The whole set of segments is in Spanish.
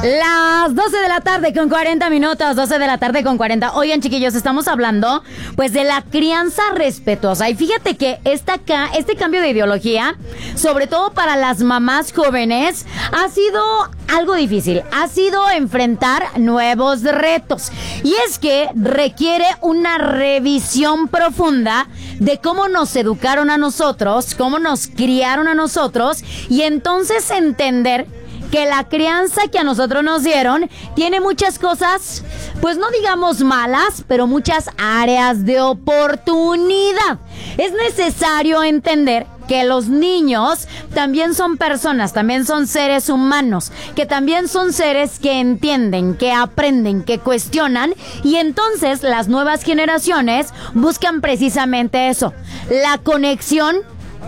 Las 12 de la tarde con 40 minutos, 12 de la tarde con 40. Oigan, chiquillos, estamos hablando pues de la crianza respetuosa. Y fíjate que este cambio de ideología, sobre todo para las mamás jóvenes, ha sido algo difícil. Ha sido enfrentar nuevos retos. Y es que requiere una revisión profunda de cómo nos educaron a nosotros, cómo nos criaron a nosotros, y entonces entender que la crianza que a nosotros nos dieron tiene muchas cosas, pues no digamos malas, pero muchas áreas de oportunidad. Es necesario entender que los niños también son personas, también son seres humanos, que también son seres que entienden, que aprenden, que cuestionan, y entonces las nuevas generaciones buscan precisamente eso, la conexión,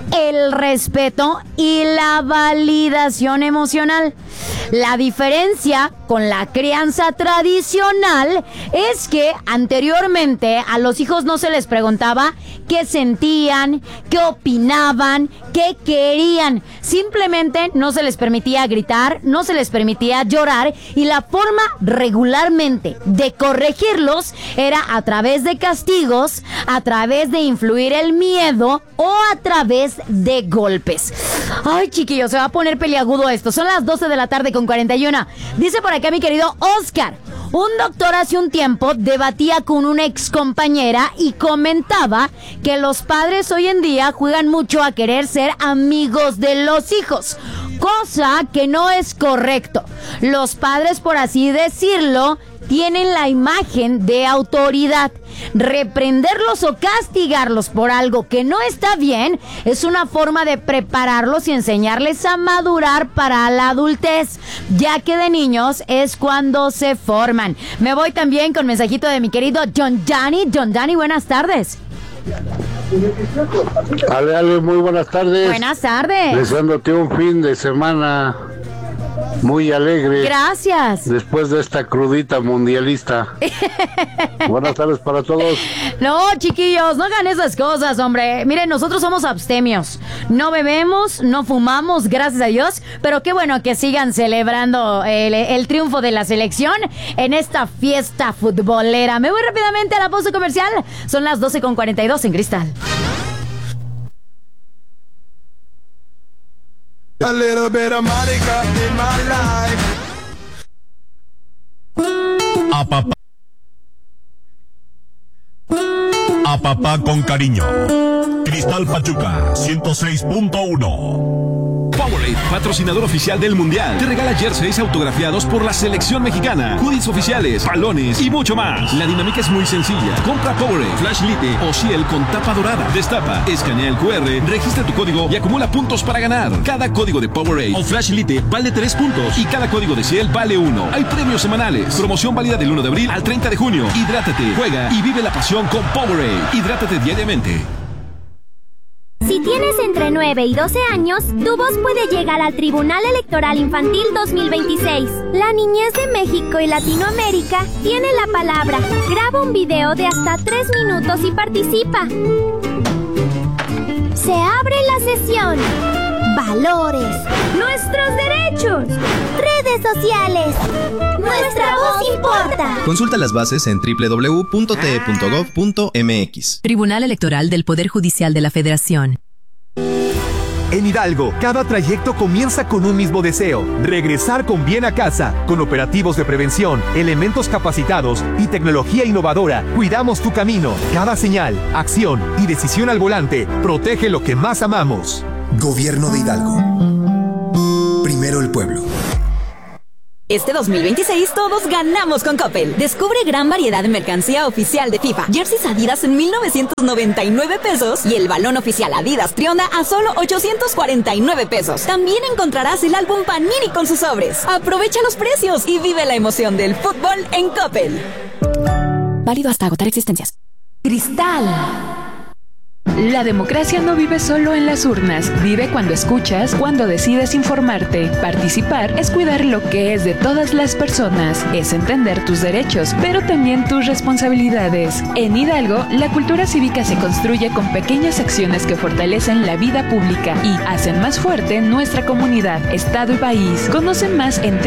el respeto y la validación emocional. La diferencia con la crianza tradicional es que anteriormente a los hijos no se les preguntaba qué sentían, qué opinaban, qué querían. Simplemente no se les permitía gritar, no se les permitía llorar, y la forma regularmente de corregirlos era a través de castigos, a través de influir el miedo o a través de golpes. Ay, chiquillos, se va a poner peliagudo esto. Son las 12 de la tarde con 41. Dice por acá mi querido Oscar: un doctor hace un tiempo debatía con una ex compañera y comentaba que los padres hoy en día juegan mucho a querer ser amigos de los hijos, cosa que no es correcto. Los padres, por así decirlo, tienen la imagen de autoridad. Reprenderlos o castigarlos por algo que no está bien es una forma de prepararlos y enseñarles a madurar para la adultez, ya que de niños es cuando se forman. Me voy también con mensajito de mi querido John Dani. John Dani, buenas tardes. Ale, muy buenas tardes. Buenas tardes. Deseándote un fin de semana muy alegre. Gracias. Después de esta crudita mundialista. Buenas tardes para todos. No, chiquillos, no hagan esas cosas, hombre. Miren, nosotros somos abstemios. No bebemos, no fumamos, gracias a Dios. Pero qué bueno que sigan celebrando el triunfo de la selección en esta fiesta futbolera. Me voy rápidamente a la pausa comercial. Son las 12:42 en Cristal. A little bit of Monica in my life. A papá con cariño. Cristal Pachuca 106.1. Powerade, patrocinador oficial del Mundial, te regala jerseys autografiados por la selección mexicana, hoodies oficiales, balones y mucho más. La dinámica es muy sencilla. Compra Powerade, Flash Lite o Ciel con tapa dorada. Destapa, escanea el QR, registra tu código y acumula puntos para ganar. Cada código de Powerade o Flash Lite vale 3 puntos y cada código de Ciel vale 1. Hay premios semanales. Promoción válida del 1 de abril al 30 de junio. Hidrátate, juega y vive la pasión con Powerade. Hidrátate diariamente. Si tienes entre 9 y 12 años, tu voz puede llegar al Tribunal Electoral Infantil 2026. La niñez de México y Latinoamérica tiene la palabra. Graba un video de hasta 3 minutos y participa. Se abre la sesión. Valores. Nuestros derechos. Redes sociales. Nuestra voz importa. Consulta las bases en www.te.gov.mx. Tribunal Electoral del Poder Judicial de la Federación. En Hidalgo, cada trayecto comienza con un mismo deseo: regresar con bien a casa. Con operativos de prevención, elementos capacitados y tecnología innovadora, cuidamos tu camino. Cada señal, acción y decisión al volante protege lo que más amamos. Gobierno de Hidalgo. Primero el pueblo. Este 2026 todos ganamos con Coppel. Descubre gran variedad de mercancía oficial de FIFA. Jerseys Adidas en 1,999 pesos y el balón oficial Adidas Trionda a solo 849 pesos. También encontrarás el álbum Panini con sus sobres. Aprovecha los precios y vive la emoción del fútbol en Coppel. Válido hasta agotar existencias. Cristal. La democracia no vive solo en las urnas, vive cuando escuchas, cuando decides informarte. Participar es cuidar lo que es de todas las personas, es entender tus derechos, pero también tus responsabilidades. En Hidalgo, la cultura cívica se construye con pequeñas acciones que fortalecen la vida pública y hacen más fuerte nuestra comunidad, estado y país. Conoce más en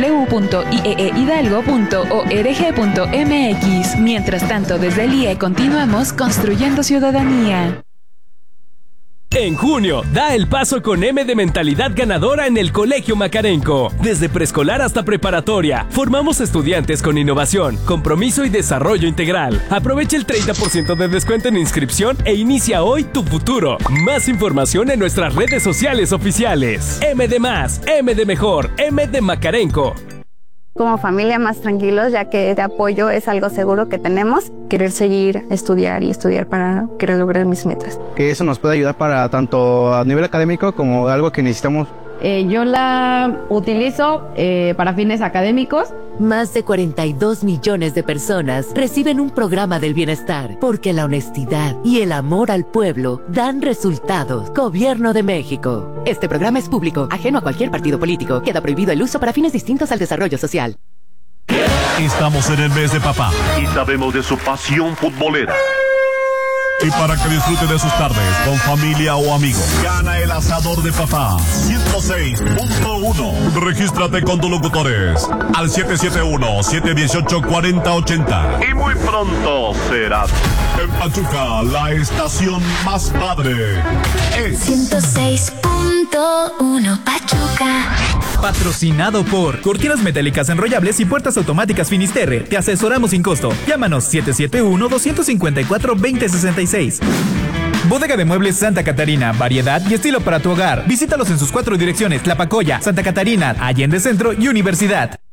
www.ieehidalgo.org.mx. Mientras tanto, desde el IE continuamos construyendo ciudadanía. En junio, da el paso con M de mentalidad ganadora en el Colegio Macarenco. Desde preescolar hasta preparatoria, formamos estudiantes con innovación, compromiso y desarrollo integral. Aprovecha el 30% de descuento en inscripción e inicia hoy tu futuro. Más información en nuestras redes sociales oficiales. M de más, M de mejor, M de Macarenco. Como familia más tranquilos, ya que de apoyo es algo seguro que tenemos. Querer seguir, estudiar para querer lograr mis metas. Que eso nos puede ayudar para tanto a nivel académico como algo que necesitamos. Yo la utilizo para fines académicos. Más de 42 millones de personas reciben un programa del bienestar porque la honestidad y el amor al pueblo dan resultados. Gobierno de México. Este programa es público, ajeno a cualquier partido político. Queda prohibido el uso para fines distintos al desarrollo social. Estamos en el mes de papá y sabemos de su pasión futbolera. Y para que disfrute de sus tardes con familia o amigos, gana el asador de papá 106.1. Regístrate con tus locutores al 771-718-4080. Y muy pronto serás en Pachuca, la estación más padre. Es 106.1 Pachuca. Patrocinado por Cortinas Metálicas Enrollables y Puertas Automáticas Finisterre. Te asesoramos sin costo. Llámanos 771-254-2066. Bodega de Muebles Santa Catarina. Variedad y estilo para tu hogar. Visítalos en sus 4 direcciones: Tlapacoya, Santa Catarina, Allende Centro y Universidad.